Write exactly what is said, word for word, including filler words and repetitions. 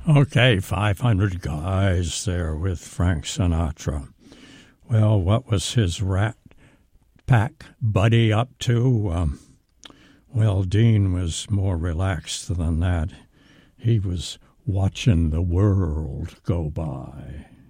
Okay, five hundred guys there with Frank Sinatra. Well, what was his Rat Pack buddy up to? Um, well, Dean was more relaxed than that. He was watching the world go by.